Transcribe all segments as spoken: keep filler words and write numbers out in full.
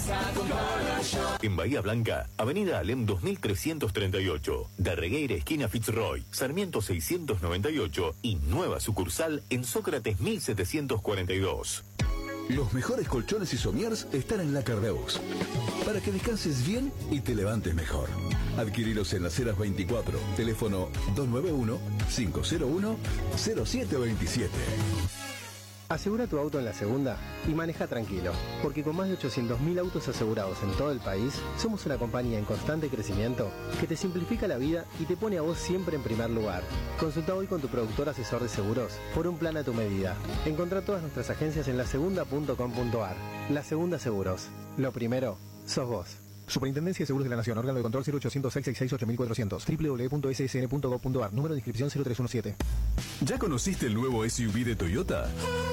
En Bahía Blanca, Avenida Alem dos mil trescientos treinta y ocho, Darregueira esquina Fitzroy, Sarmiento seiscientos noventa y ocho y nueva sucursal en Sócrates mil setecientos cuarenta y dos. Los mejores colchones y somiers están en La Cardeaux, para que descanses bien y te levantes mejor. Adquirilos en Las Heras veinticuatro, teléfono dos nueve uno, cinco cero uno, cero siete dos siete. Asegura tu auto en La Segunda y maneja tranquilo, porque con más de ochocientos mil autos asegurados en todo el país, somos una compañía en constante crecimiento que te simplifica la vida y te pone a vos siempre en primer lugar. Consulta hoy con tu productor asesor de seguros por un plan a tu medida. Encontrá todas nuestras agencias en la segunda punto com punto ar. La Segunda Seguros. Lo primero, sos vos. Superintendencia de Seguros de la Nación, órgano de control cero ochocientos seis sesenta y seis ocho mil cuatrocientos, doble u doble u doble u punto ese ese ene punto gob punto ar, número de inscripción cero tres uno siete. ¿Ya conociste el nuevo S U V de Toyota?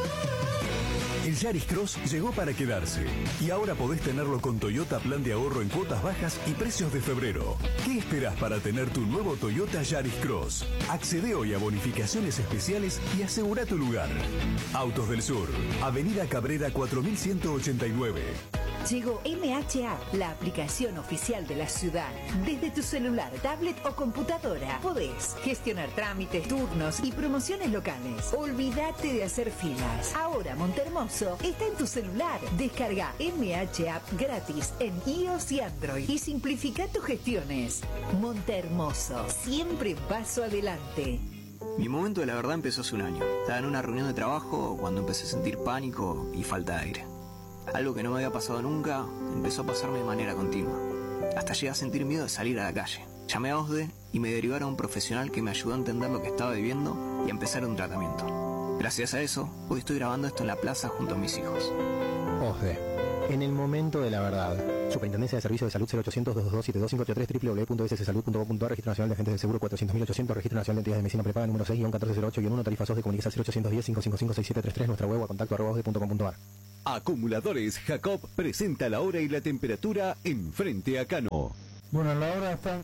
El Yaris Cross llegó para quedarse y ahora podés tenerlo con Toyota Plan de Ahorro en cuotas bajas y precios de febrero. ¿Qué esperás para tener tu nuevo Toyota Yaris Cross? Accede hoy a bonificaciones especiales y asegura tu lugar. Autos del Sur, Avenida Cabrera cuatro mil ciento ochenta y nueve. Llegó M H A, la aplicación oficial de la ciudad. Desde tu celular, tablet o computadora podés gestionar trámites, turnos y promociones locales. Olvídate de hacer filas. Ahora Montehermoso está en tu celular. Descarga M H App gratis en iOS y Android y simplifica tus gestiones. Montehermoso, siempre paso adelante. Mi momento de la verdad empezó hace un año. Estaba en una reunión de trabajo cuando empecé a sentir pánico y falta de aire. Algo que no me había pasado nunca empezó a pasarme de manera continua. Hasta llegué a sentir miedo de salir a la calle. Llamé a OSDE y me derivaron a un profesional que me ayudó a entender lo que estaba viviendo y a empezar un tratamiento. Gracias a eso, hoy estoy grabando esto en la plaza junto a mis hijos. OSDE, en el momento de la verdad. Superintendencia de Servicios de Salud cero ochocientos, dos dos dos, siete dos cinco ocho tres, doble u doble u doble u punto ese ese salud punto gob punto ar, Registro Nacional de Agentes del Seguro cuatrocientos mil ochocientos, Registro Nacional de Entidades de Medicina Prepaga número seis guion catorce cero ocho guion uno, tarifa SOS de comunicación cero ochocientos diez, cinco cinco cinco, seis siete tres tres, nuestra web a contacto arroba osde punto com punto ar. Acumuladores Jacob presenta la hora y la temperatura en Frente a Cano. Bueno, la hora está...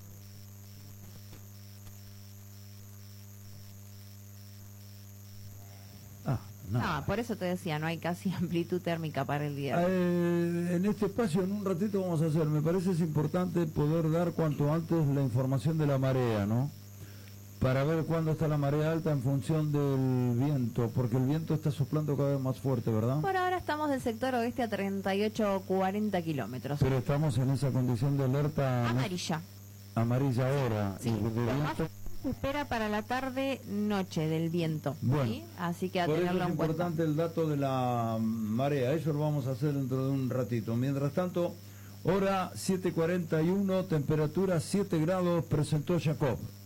Ah, no. No, por eso te decía, no hay casi amplitud térmica para el día. Eh, en este espacio, en un ratito vamos a hacer, me parece es importante poder dar cuanto antes la información de la marea, ¿no? Para ver cuándo está la marea alta en función del viento, porque el viento está soplando cada vez más fuerte, ¿verdad? Por ahora estamos del sector oeste a treinta y ocho cuarenta kilómetros. Pero estamos en esa condición de alerta... Amarilla. Amarilla ahora. Sí. Y de viento... Se espera para la tarde-noche del viento. Bueno, ¿sí? Así que a por eso tenerlo es en cuenta. importante el dato de la marea, eso lo vamos a hacer dentro de un ratito. Mientras tanto, hora siete cuarenta y uno, temperatura siete grados, presentó Jacob.